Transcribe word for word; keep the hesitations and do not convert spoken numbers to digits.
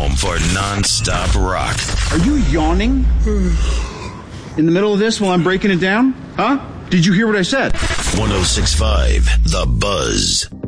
home for non-stop rock. Are you yawning in the middle of this while I'm breaking it down? Huh? Did you hear what I said? one oh six point five The Buzz.